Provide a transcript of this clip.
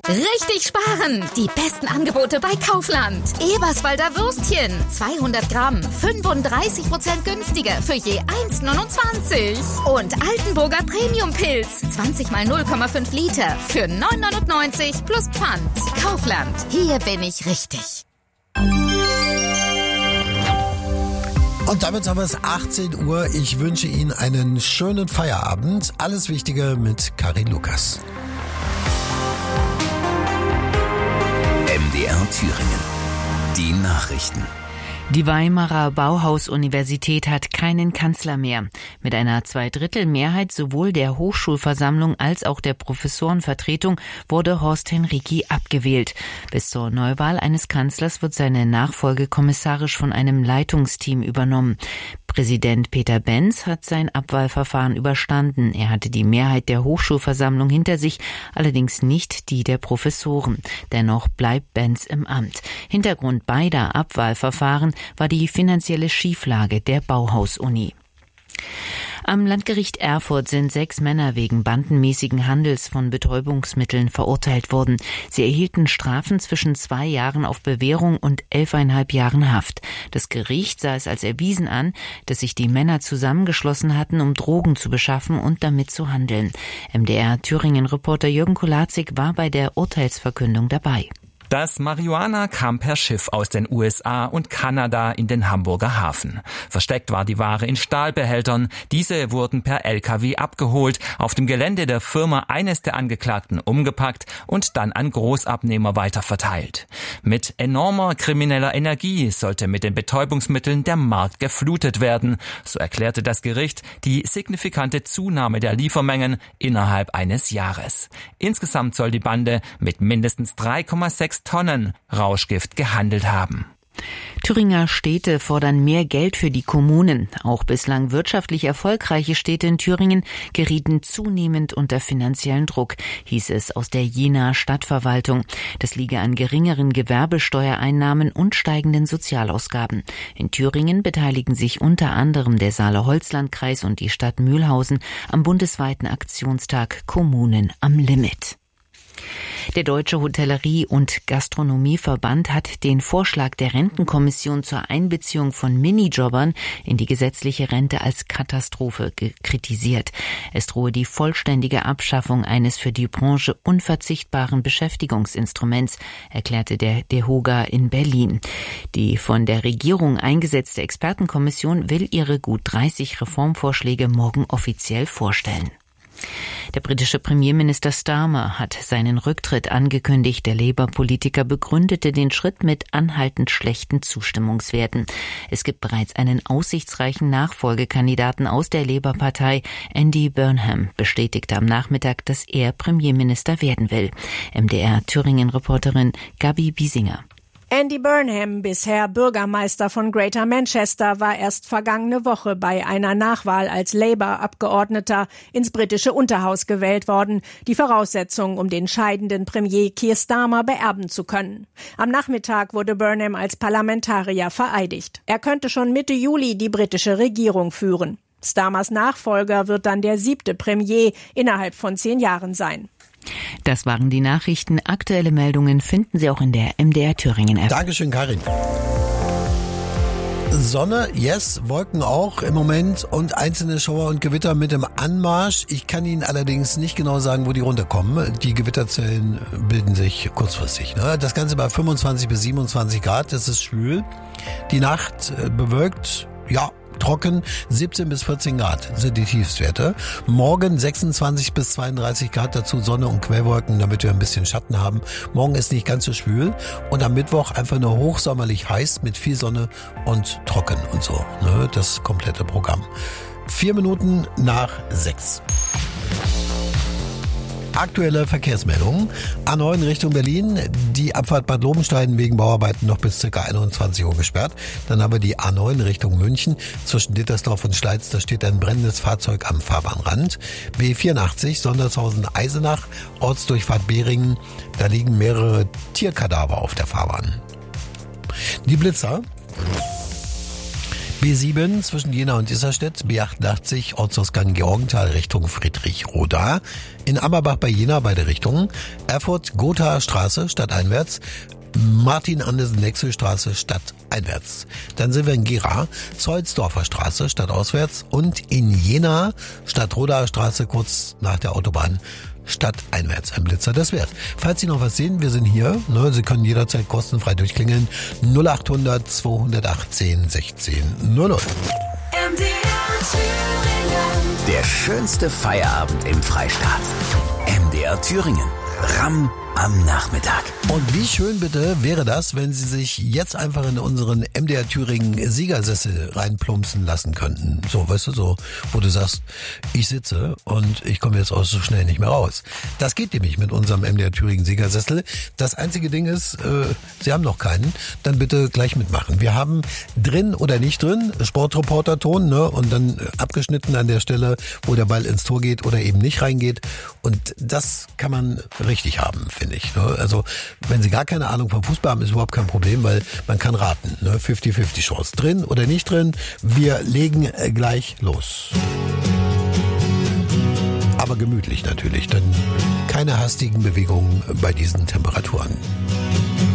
Richtig sparen! Die besten Angebote bei Kaufland. Eberswalder Würstchen, 200 Gramm, 35% günstiger für je 1,29. Und Altenburger Premium-Pilz, 20 mal 0,5 Liter für 9,99 plus Pfand. Kaufland, hier bin ich richtig. Und damit haben wir es 18 Uhr. Ich wünsche Ihnen einen schönen Feierabend. Alles Wichtige mit Karin Lukas. MDR Thüringen. Die Nachrichten. Die Weimarer Bauhaus-Universität hat keinen Kanzler mehr. Mit einer Zweidrittelmehrheit sowohl der Hochschulversammlung als auch der Professorenvertretung wurde Horst Henrici abgewählt. Bis zur Neuwahl eines Kanzlers wird seine Nachfolge kommissarisch von einem Leitungsteam übernommen. Präsident Peter Benz hat sein Abwahlverfahren überstanden. Er hatte die Mehrheit der Hochschulversammlung hinter sich, allerdings nicht die der Professoren. Dennoch bleibt Benz im Amt. Hintergrund beider Abwahlverfahren war die finanzielle Schieflage der Bauhaus-Uni. Am Landgericht Erfurt sind 6 Männer wegen bandenmäßigen Handels von Betäubungsmitteln verurteilt worden. Sie erhielten Strafen zwischen 2 Jahren auf Bewährung und 11,5 Jahren Haft. Das Gericht sah es als erwiesen an, dass sich die Männer zusammengeschlossen hatten, um Drogen zu beschaffen und damit zu handeln. MDR Thüringen-Reporter Jürgen Kolazik war bei der Urteilsverkündung dabei. Das Marihuana kam per Schiff aus den USA und Kanada in den Hamburger Hafen. Versteckt war die Ware in Stahlbehältern. Diese wurden per LKW abgeholt, auf dem Gelände der Firma eines der Angeklagten umgepackt und dann an Großabnehmer weiterverteilt. Mit enormer krimineller Energie sollte mit den Betäubungsmitteln der Markt geflutet werden. So erklärte das Gericht die signifikante Zunahme der Liefermengen innerhalb eines Jahres. Insgesamt soll die Bande mit mindestens 3,6 Tonnen Rauschgift gehandelt haben. Thüringer Städte fordern mehr Geld für die Kommunen. Auch bislang wirtschaftlich erfolgreiche Städte in Thüringen gerieten zunehmend unter finanziellen Druck, hieß es aus der Jenaer Stadtverwaltung. Das liege an geringeren Gewerbesteuereinnahmen und steigenden Sozialausgaben. In Thüringen beteiligen sich unter anderem der Saale-Holzland-Kreis und die Stadt Mühlhausen am bundesweiten Aktionstag Kommunen am Limit. Der Deutsche Hotellerie- und Gastronomieverband hat den Vorschlag der Rentenkommission zur Einbeziehung von Minijobbern in die gesetzliche Rente als Katastrophe kritisiert. Es drohe die vollständige Abschaffung eines für die Branche unverzichtbaren Beschäftigungsinstruments, erklärte der DEHOGA in Berlin. Die von der Regierung eingesetzte Expertenkommission will ihre gut 30 Reformvorschläge morgen offiziell vorstellen. Der britische Premierminister Starmer hat seinen Rücktritt angekündigt. Der Labour-Politiker begründete den Schritt mit anhaltend schlechten Zustimmungswerten. Es gibt bereits einen aussichtsreichen Nachfolgekandidaten aus der Labour-Partei. Andy Burnham bestätigte am Nachmittag, dass er Premierminister werden will. MDR Thüringen-Reporterin Gabi Biesinger. Andy Burnham, bisher Bürgermeister von Greater Manchester, war erst vergangene Woche bei einer Nachwahl als Labour-Abgeordneter ins britische Unterhaus gewählt worden. Die Voraussetzung, um den scheidenden Premier Keir Starmer beerben zu können. Am Nachmittag wurde Burnham als Parlamentarier vereidigt. Er könnte schon Mitte Juli die britische Regierung führen. Starmers Nachfolger wird dann der 7. Premier innerhalb von 10 Jahren sein. Das waren die Nachrichten. Aktuelle Meldungen finden Sie auch in der MDR Thüringen App. Dankeschön, Karin. Sonne, yes, Wolken auch im Moment und einzelne Schauer und Gewitter mit im Anmarsch. Ich kann Ihnen allerdings nicht genau sagen, wo die runterkommen. Die Gewitterzellen bilden sich kurzfristig. Das Ganze bei 25 bis 27 Grad, das ist schwül. Die Nacht bewölkt, ja, trocken, 17 bis 14 Grad sind die Tiefstwerte. Morgen 26 bis 32 Grad, dazu Sonne und Quellwolken, damit wir ein bisschen Schatten haben. Morgen ist nicht ganz so schwül und am Mittwoch einfach nur hochsommerlich heiß mit viel Sonne und trocken und so. Das komplette Programm. 4 Minuten nach 6. Aktuelle Verkehrsmeldungen. A9 Richtung Berlin, die Abfahrt Bad Lobenstein wegen Bauarbeiten noch bis ca. 21 Uhr gesperrt. Dann haben wir die A9 Richtung München. Zwischen Dittersdorf und Schleiz, da steht ein brennendes Fahrzeug am Fahrbahnrand. B84 Sondershausen-Eisenach, Ortsdurchfahrt Beringen. Da liegen mehrere Tierkadaver auf der Fahrbahn. Die Blitzer. B7 zwischen Jena und Isarstedt, B88 Ortsausgang Georgenthal Richtung Friedrich-Roda. In Ammerbach bei Jena beide Richtungen. Erfurt-Gothaer Straße stadteinwärts. Martin-Andersen-Nexel-Straße stadteinwärts. Dann sind wir in Gera, Zollsdorfer Straße stadtauswärts und in Jena Stadt-Rodaer Straße kurz nach der Autobahn stadteinwärts. Ein Blitzer, das wert. Falls Sie noch was sehen, wir sind hier. Ne, Sie können jederzeit kostenfrei durchklingeln. 0800 218 16 00. Der schönste Feierabend im Freistaat. MDR Thüringen. Ramm am Nachmittag. Und wie schön bitte wäre das, wenn Sie sich jetzt einfach in unseren MDR Thüringen Siegersessel reinplumpsen lassen könnten. So, weißt du, so, wo du sagst, ich sitze und ich komme jetzt auch so schnell nicht mehr raus. Das geht nämlich mit unserem MDR Thüringen Siegersessel. Das einzige Ding ist, Sie haben noch keinen, dann bitte gleich mitmachen. Wir haben drin oder nicht drin, Sportreporter-Ton, ne, und dann abgeschnitten an der Stelle, wo der Ball ins Tor geht oder eben nicht reingeht. Und das kann man richtig haben, finde ich. Ne? Also, wenn Sie gar keine Ahnung vom Fußball haben, ist überhaupt kein Problem, weil man kann raten. Ne? 50-50 Chance. Drin oder nicht drin. Wir legen gleich los. Aber gemütlich natürlich, denn keine hastigen Bewegungen bei diesen Temperaturen.